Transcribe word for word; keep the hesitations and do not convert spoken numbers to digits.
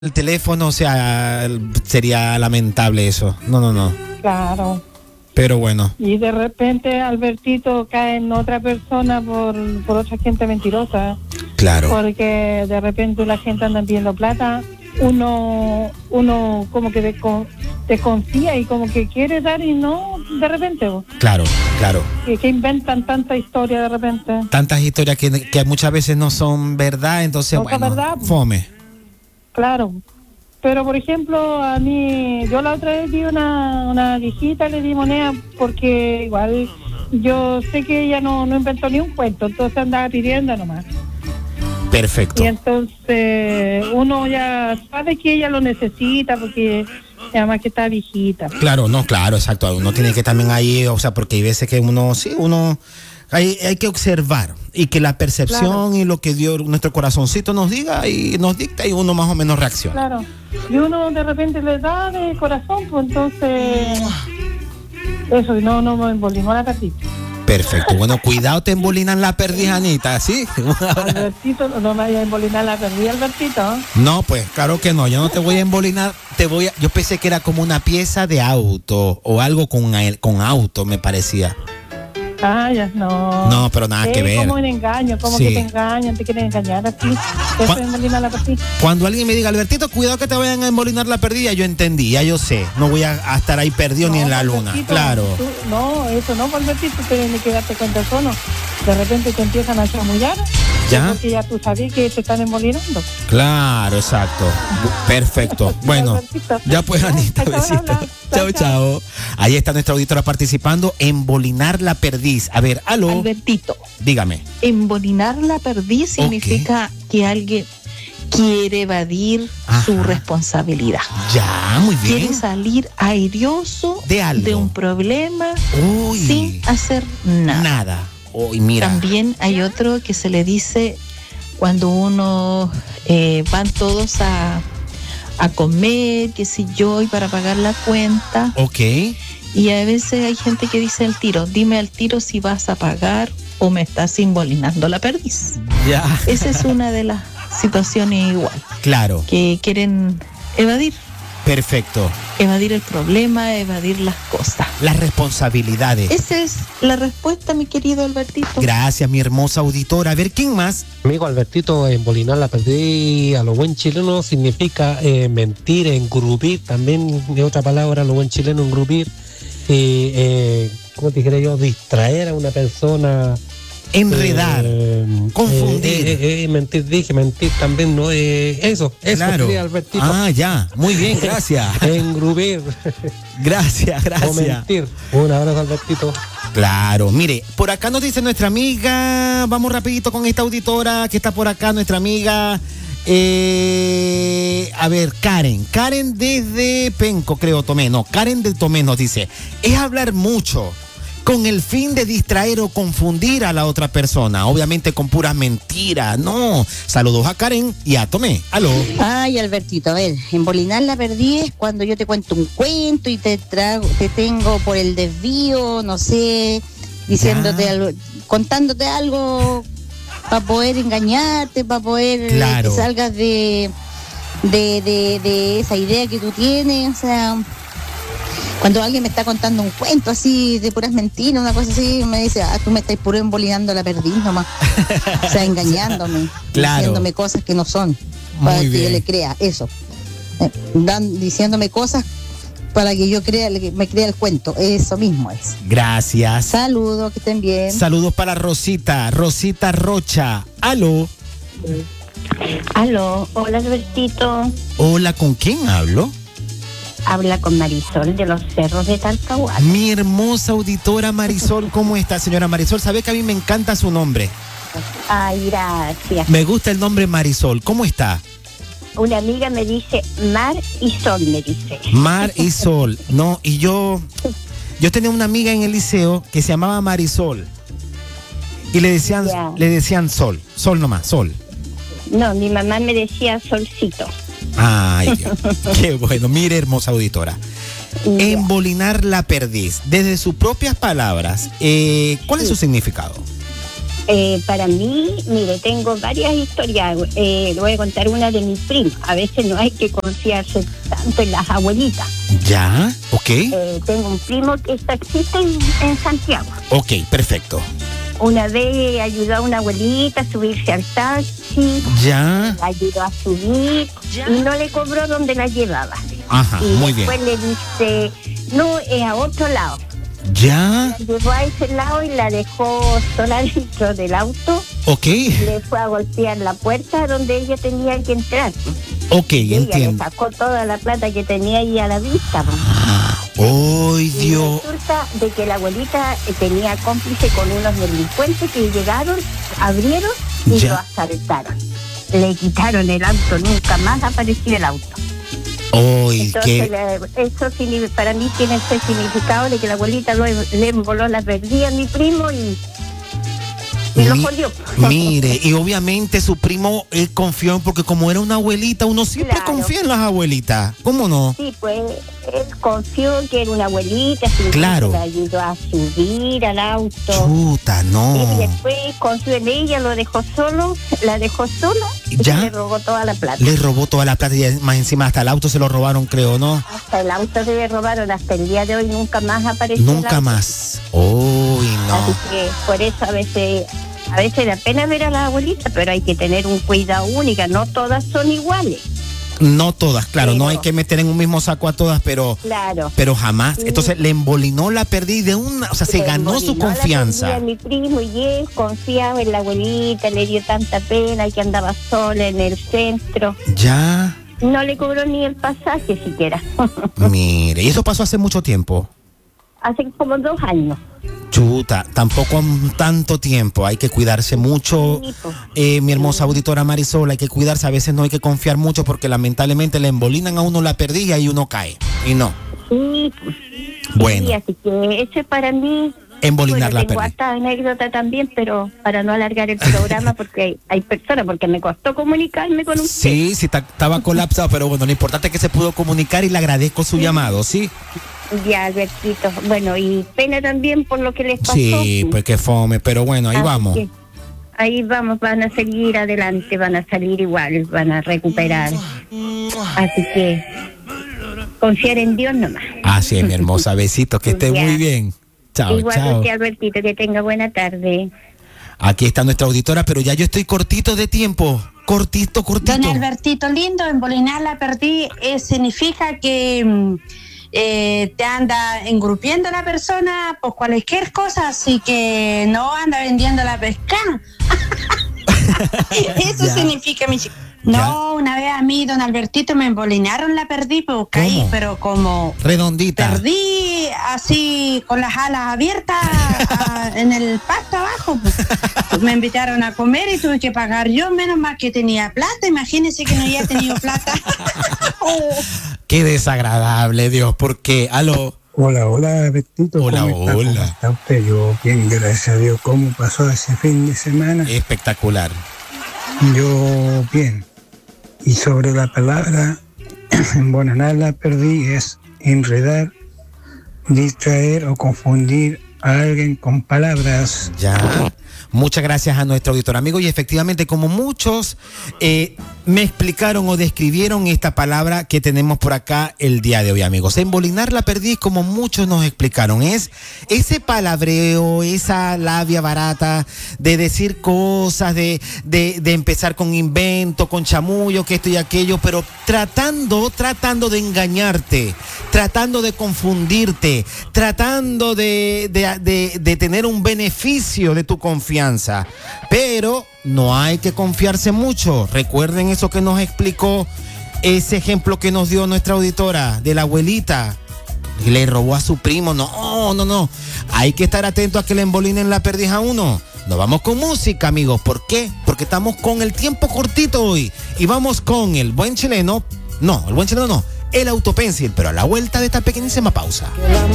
el teléfono, o sea, sería lamentable eso. No, no, no. Claro. Pero bueno. Y de repente Albertito cae en otra persona por, por otra gente mentirosa. Claro. Porque de repente la gente anda pidiendo plata, uno uno como que desco- desconfía y como que quiere dar y no, de repente. Claro, claro. Que, que inventan tanta historia de repente. Tantas historias que, que muchas veces no son verdad, entonces, No son bueno, verdad. fome. Claro. Pero, por ejemplo, a mí, yo la otra vez vi una, una viejita, le di moneda porque igual yo sé que ella no, no inventó ni un cuento, entonces andaba pidiendo nomás. Perfecto. Y entonces uno ya sabe que ella lo necesita porque además que está viejita. Claro, no, claro, exacto. Uno tiene que también ahí, o sea, porque hay veces que uno, sí, uno, hay, hay que observar y que la percepción Claro. y lo que Dios, nuestro corazoncito nos diga y nos dicta y uno más o menos reacciona. Claro. Y uno de repente le da de corazón, pues entonces eso, y no, no me embolinó la cartita. Perfecto. Bueno, cuidado, te embolinan la perdiz, Anita, ¿sí? Albertito, no me vaya a embolinar la perdida, Albertito. No, pues claro que no, yo no te voy a embolinar, te voy a, yo pensé que era como una pieza de auto o algo con, el- con auto, me parecía. Ah, ya, no. No, pero nada Eh, que ver. como un engaño, como Sí. que te engañan, te quieren engañar así. Te Cu- embolina la perdida. Cuando alguien me diga, Albertito, cuidado que te vayan a embolinar la perdida, yo entendí, ya yo sé, no voy a, a estar ahí perdido ni No, en la luna, Albertito, claro. tú- no, eso no, Albertito, tú tienes que darte cuenta solo. De repente te empiezan a chamullar. ¿Ya? Porque ya tú sabes que te están embolinando. Claro, exacto. Bu- Perfecto. Bueno, Albertito. ya pues, Anita, Chao, chao, besito. chao, Chao, chao. chao. Ahí está nuestra auditora participando, embolinar la perdiz. A ver, aló, Albertito, dígame. embolinar la perdiz significa que alguien quiere evadir Ajá. su responsabilidad. Ya, muy bien. Quiere salir airioso De algo. un problema Uy, sin hacer nada. nada. Uy, mira. También hay otro que se le dice cuando uno eh, van todos a, a comer, qué sé yo, y para pagar la cuenta. Ok. Y a veces hay gente que dice al tiro, dime al tiro si vas a pagar o me estás embolinando la perdiz. Ya. Esa es una de las situaciones igual, Claro. que quieren evadir, Perfecto. evadir el problema, evadir las cosas. Las responsabilidades. Esa es la respuesta, mi querido Albertito. Gracias, mi hermosa auditora. A ver, ¿quién más? Amigo Albertito, embolinar la perdí a lo buen chileno significa eh, mentir, engrupir, también de otra palabra, a lo buen chileno, engrupir, eh, eh, ¿cómo te dijera yo? Distraer a una persona. Enredar. eh, confundir. eh, eh, eh, mentir, dije, mentir también, no, eh, eso, eso Claro. sería, Albertito. Ah, ya. Muy bien, gracias. Engrupir Gracias, o gracias. mentir. Un abrazo, Albertito. Claro, mire, por acá nos dice nuestra amiga, vamos rapidito con esta auditora que está por acá, nuestra amiga, eh, a ver, Karen, Karen desde Penco, creo, Tomé, no, Karen de Tomé nos dice, es hablar mucho con el fin de distraer o confundir a la otra persona, obviamente con puras mentiras, no, saludos a Karen y a Tomé, aló. Ay, Albertito, a ver, embolinar la perdiz es cuando yo te cuento un cuento y te trago, te tengo por el desvío, no sé, diciéndote Ya. algo, contándote algo para poder engañarte, para poder eh, Claro. que salgas de, de, de, de esa idea que tú tienes, o sea, cuando alguien me está contando un cuento así de puras mentiras, una cosa así, me dice, ah, tú me estás puro embolinando la perdiz nomás, o sea, engañándome, Claro. diciéndome cosas que no son, Muy para que bien. yo le crea eso. Eh, Dan, diciéndome cosas para que yo crea, que me crea el cuento. Eso mismo es. Gracias. Saludos, que estén bien. Saludos para Rosita, Rosita Rocha, aló. Aló, hola Albertito, Hola, ¿con quién hablo? habla con Marisol de los Cerros de Talcahuano. Mi hermosa auditora Marisol, ¿cómo está, señora Marisol? Sabe que a mí me encanta su nombre. Ay, gracias. Me gusta el nombre Marisol. ¿Cómo está? Una amiga me dice Mar y Sol, me dice. Mar y Sol. No, y yo, yo tenía una amiga en el liceo que se llamaba Marisol. Y le decían, Ya. le decían Sol. Sol nomás, Sol. No, mi mamá me decía Solcito. Ay, Dios. Qué bueno. Mire, hermosa auditora. Ya. Embolinar la perdiz. Desde sus propias palabras, eh, ¿cuál es su significado? Eh, para mí, mire, tengo varias historias. Eh, le voy a contar una de mis primos. A veces no hay que confiarse tanto en las abuelitas. Ya, ok. Eh, tengo un primo que es taxista en, en Santiago. Ok, perfecto. Una vez ayudó a una abuelita a subirse al taxi, Ya, la ayudó a subir y no le cobró donde la llevaba. ajá, Y muy bien. después le dice, no, es a otro lado. Ya, La llevó a ese lado y la dejó sola dentro del auto. ok, Le fue a golpear la puerta donde ella tenía que entrar. ok, Y ella le entiendo. sacó toda la plata que tenía ahí a la vista. ¡Ay, Y Dios! resulta de que la abuelita eh, tenía cómplice con unos delincuentes que llegaron, abrieron y Ya. lo asaltaron. Le quitaron el auto, nunca más apareció el auto. ¡Ay, Entonces, qué! le- eso signi- para mí tiene ese significado de que la abuelita lo, le emboló la perdida a mi primo y, y lo Mi- jodió. Mire, y obviamente su primo él confió porque como era una abuelita, uno siempre Claro. confía en las abuelitas. ¿Cómo no? Sí, pues él confió que era una abuelita, así que Claro. la ayudó a subir al auto. Chuta, Y no. después confió en ella, lo dejó solo, la dejó sola y ¿Ya? le robó toda la plata. Le robó toda la plata y más encima hasta el auto se lo robaron, creo, ¿no? Hasta el auto se le robaron, hasta el día de hoy nunca más apareció. el Nunca auto. más. ¡Uy, Así no! que por eso a veces, a veces da pena ver a la abuelita, pero hay que tener un cuidado único, no todas son iguales. No todas, claro, no Pero- hay que meter en un mismo saco a todas, pero Claro. pero jamás. Sí. Entonces le embolinó la perdí de una, o sea, se Le ganó su embolinó la confianza. perdida a mi primo y él confiaba en la abuelita, le dio tanta pena que andaba sola en el centro. Ya, No le cobró ni el pasaje siquiera. mire, y eso pasó hace mucho tiempo. Hace como dos años. Chuta, tampoco un tanto tiempo, hay que cuidarse mucho. Sí, pues. Eh, mi hermosa auditora Marisol, hay que cuidarse, a veces no hay que confiar mucho porque lamentablemente le embolinan a uno la perdida y uno cae. Y no, Sí, pues. Bueno. Sí, así que eso es para mí. embolinar Bueno, la tengo perdida. hasta anécdota también, pero para no alargar el programa, porque hay, hay personas, porque me costó comunicarme con usted. Sí, sí, ta- estaba colapsado, pero bueno, lo importante es que se pudo comunicar y le agradezco su llamado, ¿sí? Ya, Albertito. Bueno, y pena también por lo que les pasó. Sí, pues que fome, pero bueno, ahí Así vamos. que ahí vamos, van a seguir adelante, van a salir igual, van a recuperar. Así que confiar en Dios nomás. Así es, mi hermosa, besitos, que esté Ya. muy bien. Chao, Igual chao. usted, Albertito, que tenga buena tarde. Aquí está nuestra auditora, pero ya yo estoy cortito de tiempo. Cortito, cortito. Don Albertito lindo, embolinar la perdí eh, significa que mm, eh, te anda engrupiendo la persona por cualquier cosa, así que no anda vendiendo la pesca. Eso Ya. significa mi chico. No, una vez a mí, don Albertito, me embolinaron la perdí, pues caí, ¿Cómo? pero como Redondita. perdí así con las alas abiertas a- en el pasto abajo. Pues. Me invitaron a comer y tuve que pagar yo, menos mal que tenía plata. Imagínense que no había tenido plata. Qué desagradable, Dios, porque, aló. Hola, hola, Betito. Hola, ¿Cómo está? hola. ¿Cómo está usted? Yo bien, gracias a Dios. ¿Cómo pasó ese fin de semana? Espectacular. Yo bien. Y sobre la palabra, embolanar la perdí es enredar, distraer o confundir a alguien con palabras. Ya. Muchas gracias a nuestro auditor amigo y efectivamente como muchos eh, me explicaron o describieron esta palabra que tenemos por acá el día de hoy, amigos. Embolinar la perdiz, como muchos nos explicaron, es ese palabreo, esa labia barata de decir cosas, de, de, de empezar con invento, con chamullo, que esto y aquello, pero tratando, tratando de engañarte, tratando de confundirte, tratando de, de, de, de tener un beneficio de tu confianza. Pero no hay que confiarse mucho. Recuerden eso que nos explicó, ese ejemplo que nos dio nuestra auditora de la abuelita. Y le robó a su primo. No, no, no. Hay que estar atento a que le embolinen la perdiz a uno. Nos vamos con música, amigos. ¿Por qué? Porque estamos con el tiempo cortito hoy. Y vamos con el buen chileno. No, el buen chileno no. El autopencil. Pero a la vuelta de esta pequeñísima pausa.